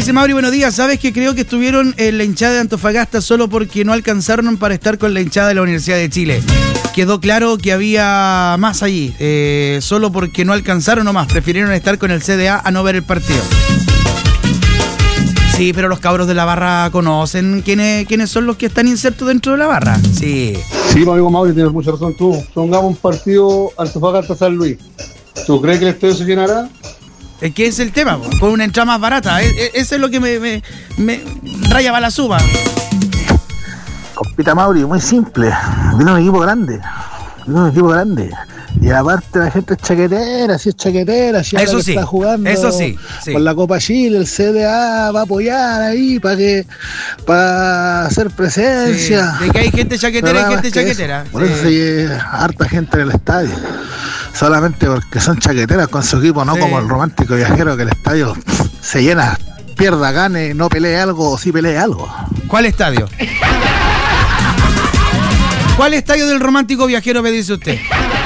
dice Mauri, buenos días. ¿Sabes que creo que estuvieron en la hinchada de Antofagasta solo porque no alcanzaron para estar con la hinchada de la Universidad de Chile? Quedó claro que había más allí, solo porque no alcanzaron nomás, prefirieron estar con el CDA a no ver el partido. Sí, pero los cabros de la barra conocen quiénes son los que están insertos dentro de la barra. Sí. Sí, mi amigo Mauri, tienes mucha razón tú. Pongamos un partido Antofagasta-San Luis. ¿Tú crees que el estadio se llenará? Es que es el tema, con una entrada más barata. Eso es lo que me raya la suba. Compita Mauri, muy simple. Vino un equipo grande. Y aparte la gente es chaquetera, si eso sí, está jugando eso sí. Con la Copa Chile, el CDA va a apoyar ahí para hacer presencia. Sí, de que hay gente chaquetera y gente chaquetera. Por eso hay harta gente en el estadio. Solamente porque son chaqueteras con su equipo, no como el Romántico Viajero, que el estadio se llena, pierda, gane, no pelee algo o sí pelee algo. ¿Cuál estadio? ¿Cuál estadio del Romántico Viajero me dice usted?